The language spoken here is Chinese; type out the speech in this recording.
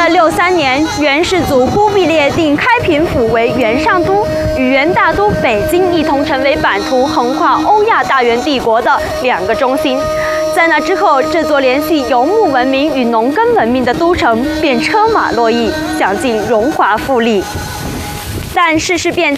1263年，元世祖忽必烈定开平府为元上都，与元大都北京一同成为版图横跨欧亚大元帝国的2个中心。在那之后，这座联系游牧文明与农耕文明的都城便车马络绎，享尽荣华富丽。但世事变迁。